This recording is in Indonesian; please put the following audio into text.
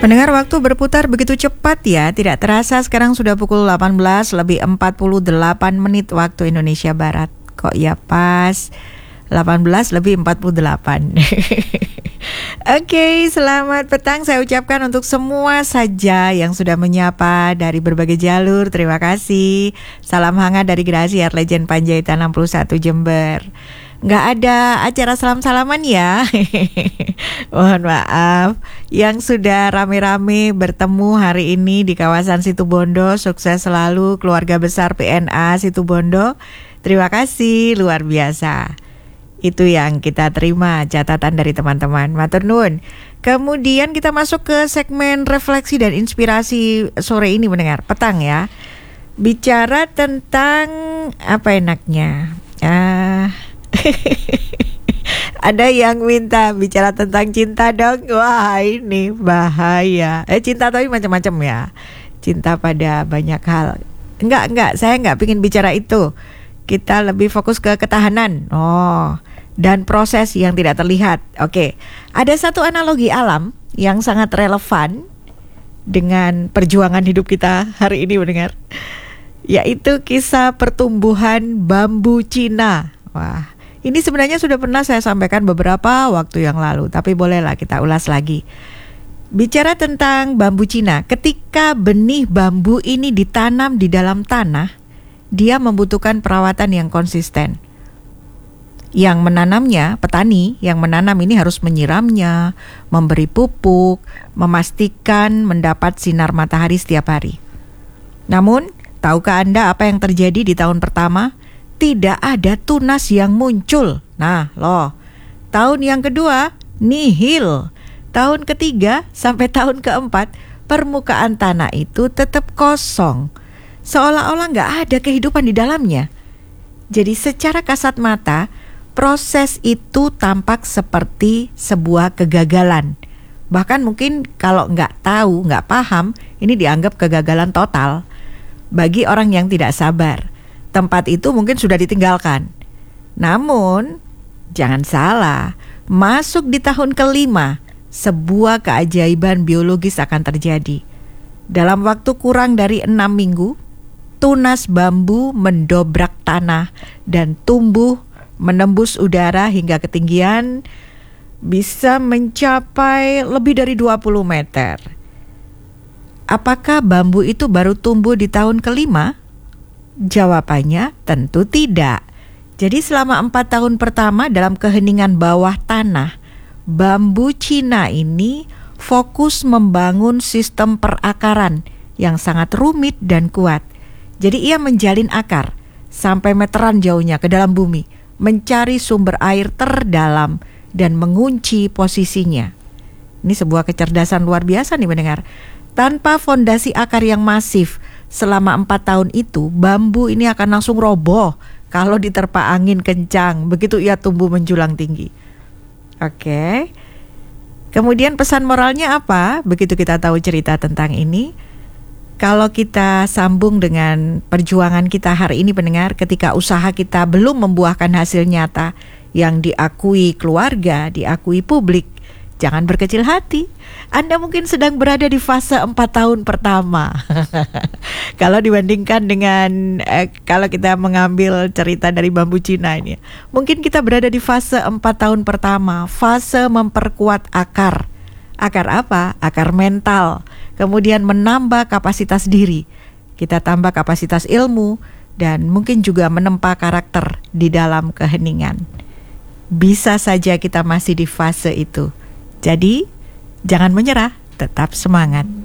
Pendengar, waktu berputar begitu cepat ya. Tidak terasa sekarang sudah pukul 18 lebih 48 menit waktu Indonesia Barat. Kok ya pas 18 lebih 48. Oke, selamat petang saya ucapkan untuk semua saja yang sudah menyapa dari berbagai jalur. Terima kasih. Salam hangat dari Gerasi Art Legend Panjaitan 61 Jember. Nggak ada acara salam-salaman ya. Mohon maaf. Yang sudah rame-rame bertemu hari ini di kawasan Situbondo, sukses selalu keluarga besar PNA Situbondo. Terima kasih, luar biasa. Itu yang kita terima catatan dari teman-teman. Matur nuwun. Kemudian kita masuk ke segmen refleksi dan inspirasi sore ini, mendengar petang ya. Bicara tentang apa enaknya? Ada yang minta bicara tentang cinta dong. Wah, ini bahaya. Cinta tapi macam-macam ya. Cinta pada banyak hal. Enggak, saya enggak pingin bicara itu. Kita lebih fokus ke ketahanan. Dan proses yang tidak terlihat. Oke. Ada satu analogi alam yang sangat relevan dengan perjuangan hidup kita hari ini, mendengar. Yaitu kisah pertumbuhan bambu Cina. Wah, ini sebenarnya sudah pernah saya sampaikan beberapa waktu yang lalu, tapi bolehlah kita ulas lagi. Bicara tentang bambu Cina, ketika benih bambu ini ditanam di dalam tanah, dia membutuhkan perawatan yang konsisten. Yang menanamnya, petani yang menanam ini harus menyiramnya, memberi pupuk, memastikan mendapat sinar matahari setiap hari. Namun, tahukah Anda apa yang terjadi di tahun pertama? Tidak ada tunas yang muncul. Tahun yang kedua, nihil. Tahun ketiga sampai tahun keempat, permukaan tanah itu tetap kosong. Seolah-olah nggak ada kehidupan di dalamnya. Jadi secara kasat mata, proses itu tampak seperti sebuah kegagalan. Bahkan mungkin kalau nggak tahu, nggak paham, ini dianggap kegagalan total. Bagi orang yang tidak sabar, tempat itu mungkin sudah ditinggalkan. Namun, jangan salah, masuk di tahun kelima, sebuah keajaiban biologis akan terjadi. Dalam waktu kurang dari 6 minggu, tunas bambu mendobrak tanah dan tumbuh menembus udara hingga ketinggian bisa mencapai lebih dari 20 meter. Apakah bambu itu baru tumbuh di tahun kelima? Jawabannya tentu tidak. Jadi selama 4 tahun pertama dalam keheningan bawah tanah, bambu Cina ini fokus membangun sistem perakaran yang sangat rumit dan kuat. Jadi ia menjalin akar sampai meteran jauhnya ke dalam bumi, mencari sumber air terdalam dan mengunci posisinya. Ini sebuah kecerdasan luar biasa nih, mendengar. Tanpa fondasi akar yang masif, selama 4 tahun itu, bambu ini akan langsung roboh kalau diterpa angin kencang. Begitu ia tumbuh menjulang tinggi. Oke. Kemudian pesan moralnya apa? Begitu kita tahu cerita tentang ini. Kalau kita sambung dengan perjuangan kita hari ini, pendengar, ketika usaha kita belum membuahkan hasil nyata yang diakui keluarga, diakui publik, jangan berkecil hati. Anda mungkin sedang berada di fase 4 tahun pertama. Kalau dibandingkan dengan kalau kita mengambil cerita dari bambu Cina ini, mungkin kita berada di fase 4 tahun pertama, fase memperkuat akar. Akar apa? Akar mental. Kemudian menambah kapasitas diri. Kita tambah kapasitas ilmu dan mungkin juga menempa karakter di dalam keheningan. Bisa saja kita masih di fase itu. Jadi, jangan menyerah, tetap semangat.